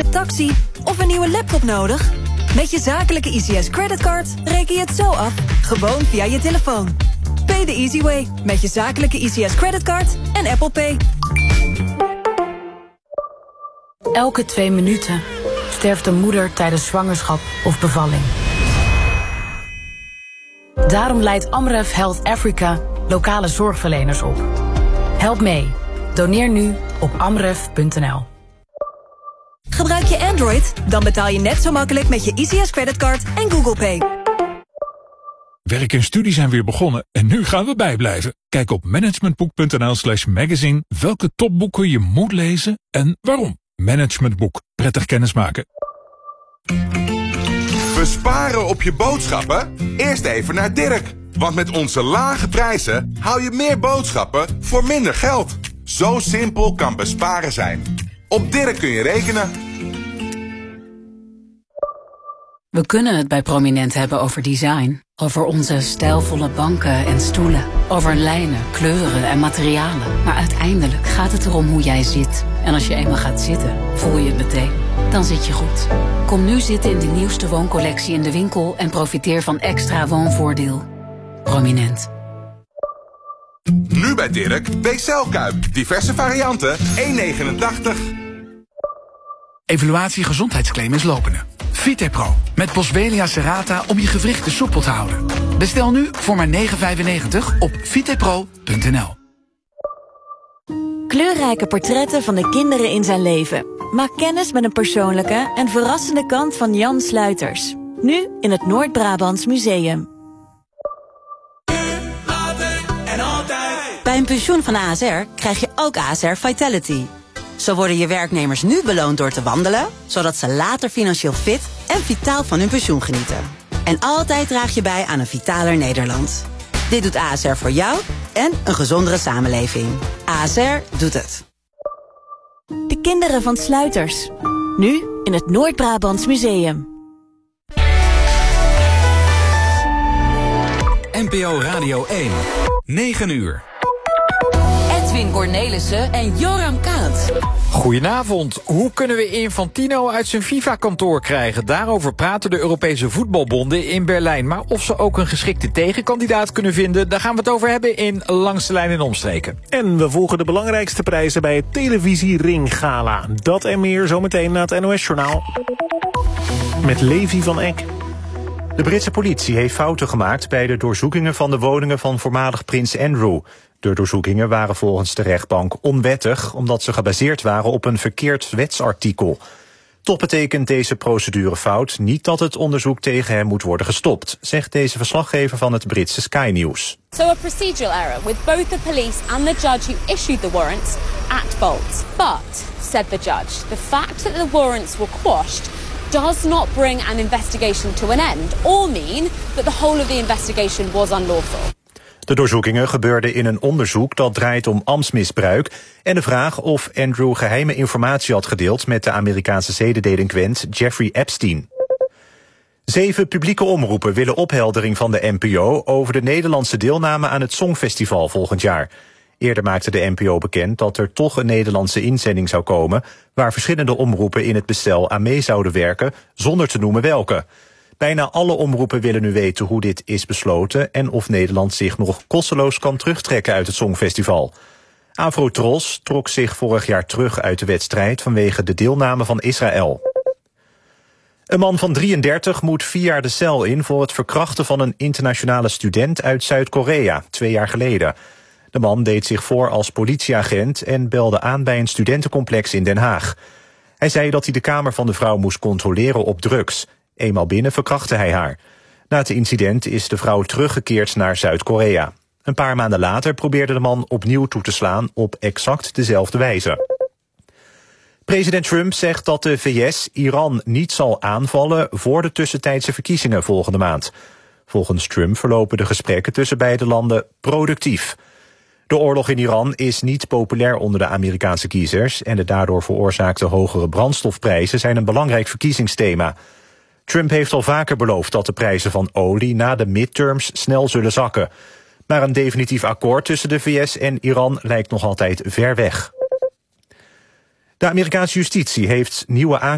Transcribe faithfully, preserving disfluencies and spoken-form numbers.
taxi of een nieuwe laptop nodig? Met je zakelijke I C S creditcard reken je het zo af, gewoon via je telefoon. Pay the easy way met je zakelijke I C S creditcard en Apple Pay. Elke twee minuten sterft een moeder tijdens zwangerschap of bevalling. Daarom leidt Amref Health Africa lokale zorgverleners op. Help mee. Doneer nu op amref punt n l. Gebruik je Android? Dan betaal je net zo makkelijk met je I C S creditcard en Google Pay. Werk en studie zijn weer begonnen en nu gaan we bijblijven. Kijk op managementboek punt n l slash magazine welke topboeken je moet lezen en waarom. Managementboek. Prettig kennismaken. Besparen op je boodschappen? Eerst even naar Dirk. Want met onze lage prijzen hou je meer boodschappen voor minder geld. Zo simpel kan besparen zijn. Op Dirk kun je rekenen. We kunnen het bij Prominent hebben over design. Over onze stijlvolle banken en stoelen. Over lijnen, kleuren en materialen. Maar uiteindelijk gaat het erom hoe jij zit. En als je eenmaal gaat zitten, voel je het meteen. Dan zit je goed. Kom nu zitten in de nieuwste wooncollectie in de winkel en profiteer van extra woonvoordeel. Prominent. Nu bij Dirk, B C L-kuip. Diverse varianten, één negenentachtig. Evaluatie gezondheidsclaim is lopende. Vitepro met Boswellia serrata om je gewrichten soepel te houden. Bestel nu voor maar negen vijfennegentig op vitepro punt n l. Kleurrijke portretten van de kinderen in zijn leven. Maak kennis met een persoonlijke en verrassende kant van Jan Sluiters. Nu in het Noord-Brabants Museum. Bij een pensioen van A S R krijg je ook A S R Vitality. Zo worden je werknemers nu beloond door te wandelen, zodat ze later financieel fit en vitaal van hun pensioen genieten. En altijd draag je bij aan een vitaler Nederland. Dit doet A S R voor jou en een gezondere samenleving. A S R doet het. De kinderen van Sluiters. Nu in het Noord-Brabants Museum. N P O Radio één. negen uur. Edwin Cornelissen en Joram Kaat. Goedenavond. Hoe kunnen we Infantino uit zijn FIFA-kantoor krijgen? Daarover praten de Europese voetbalbonden in Berlijn. Maar of ze ook een geschikte tegenkandidaat kunnen vinden, daar gaan we het over hebben in Langs de Lijn en Omstreken. En we volgen de belangrijkste prijzen bij het Televisie Ring Gala. Dat en meer zometeen na het N O S-journaal. Met Levi van Eck. De Britse politie heeft fouten gemaakt bij de doorzoekingen van de woningen van voormalig prins Andrew. De doorzoekingen waren volgens de rechtbank onwettig, omdat ze gebaseerd waren op een verkeerd wetsartikel. Toch betekent deze procedurefout niet dat het onderzoek tegen hem moet worden gestopt, zegt deze verslaggever van het Britse Sky News. So a procedural error with both the police and the judge who issued the warrants at fault. But, said the judge, the fact that the warrants were quashed does not bring an investigation to an end or mean that the whole of the investigation was unlawful. De doorzoekingen gebeurden in een onderzoek dat draait om ambtsmisbruik en de vraag of Andrew geheime informatie had gedeeld met de Amerikaanse zedendelinquent Jeffrey Epstein. Zeven publieke omroepen willen opheldering van de N P O over de Nederlandse deelname aan het Songfestival volgend jaar. Eerder maakte de N P O bekend dat er toch een Nederlandse inzending zou komen, waar verschillende omroepen in het bestel aan mee zouden werken, zonder te noemen welke. Bijna alle omroepen willen nu weten hoe dit is besloten en of Nederland zich nog kosteloos kan terugtrekken uit het Songfestival. Afro-Tros trok zich vorig jaar terug uit de wedstrijd vanwege de deelname van Israël. Een man van drieëndertig moet vier jaar de cel in voor het verkrachten van een internationale student uit Zuid-Korea, twee jaar geleden. De man deed zich voor als politieagent en belde aan bij een studentencomplex in Den Haag. Hij zei dat hij de kamer van de vrouw moest controleren op drugs. Eenmaal binnen verkrachtte hij haar. Na het incident is de vrouw teruggekeerd naar Zuid-Korea. Een paar maanden later probeerde de man opnieuw toe te slaan op exact dezelfde wijze. President Trump zegt dat de V S Iran niet zal aanvallen voor de tussentijdse verkiezingen volgende maand. Volgens Trump verlopen de gesprekken tussen beide landen productief. De oorlog in Iran is niet populair onder de Amerikaanse kiezers en de daardoor veroorzaakte hogere brandstofprijzen zijn een belangrijk verkiezingsthema. Trump heeft al vaker beloofd dat de prijzen van olie na de midterms snel zullen zakken. Maar een definitief akkoord tussen de V S en Iran lijkt nog altijd ver weg. De Amerikaanse justitie heeft nieuwe aankondigingen